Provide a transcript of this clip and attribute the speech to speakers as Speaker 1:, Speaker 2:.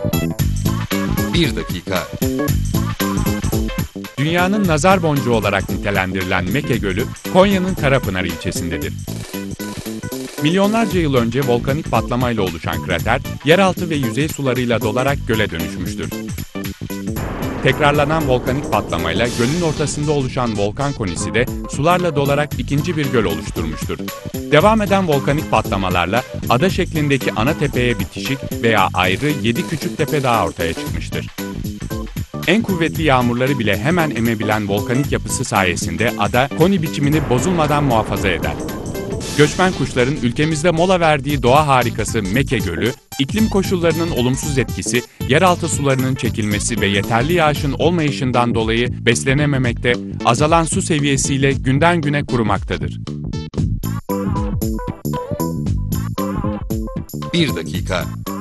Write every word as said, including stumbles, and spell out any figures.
Speaker 1: Bir dakika.
Speaker 2: Dünyanın nazar boncuğu olarak nitelendirilen Meke Gölü, Konya'nın Karapınar ilçesindedir. Milyonlarca yıl önce volkanik patlamayla oluşan krater, yeraltı ve yüzey sularıyla dolarak göle dönüşmüştür. Tekrarlanan volkanik patlamayla gölün ortasında oluşan volkan konisi de sularla dolarak ikinci bir göl oluşturmuştur. Devam eden volkanik patlamalarla ada şeklindeki ana tepeye bitişik veya ayrı yedi küçük tepe daha ortaya çıkmıştır. En kuvvetli yağmurları bile hemen emebilen volkanik yapısı sayesinde ada koni biçimini bozulmadan muhafaza eder. Göçmen kuşların ülkemizde mola verdiği doğa harikası Meke Gölü, iklim koşullarının olumsuz etkisi, yeraltı sularının çekilmesi ve yeterli yağışın olmayışından dolayı beslenememekte, azalan su seviyesiyle günden güne kurumaktadır.
Speaker 1: Bir dakika.